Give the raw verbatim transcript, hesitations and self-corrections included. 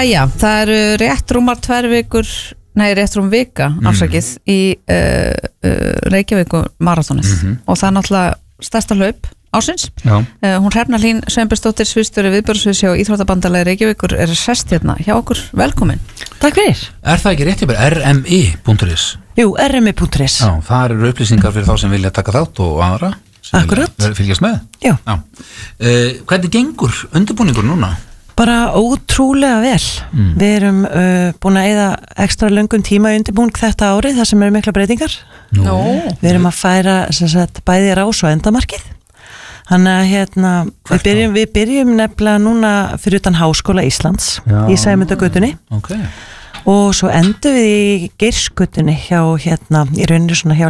Jæja, það eru rétt rúmar tvær vikur, nei rétt rúm vika afsakið mm. í uh, uh, Reykjavíkur marathónið mm-hmm. og það er náttúrulega stærsta hlaup ásins. Uh, hún Hrefna Hlín Sveinbjörnsdóttir, sviðsstjóri viðburðsviðs hjá Íþróttabandalagi Reykjavíkur er sest hérna hjá okkur, velkomin. Takk fyrir. Er það ekki rétt hjá mér, r m i punktur is? Jú, r m i punktur is. Já, það eru upplýsingar fyrir þá sem vilja taka þátt og aðra sem Akkurat. vilja fylgjast með. Já. Já. Uh, hvernig gengur undirbúningur núna? Bara ótrúlega vel. Mm. Við erum uh, búin að eyða ekstra löngum tíma í undirbúning þetta árið, það sem eru mikla breytingar. Nó. Við erum að færa sem sagt, bæði rás og endamarkið. Þannig að hérna, við byrjum, við byrjum nefnilega núna fyrir utan Háskóla Íslands Já. Í Sæmundagötunni. Okay. Og svo endum við í Geirsgötunni hjá hérna, í rauninu svona hjá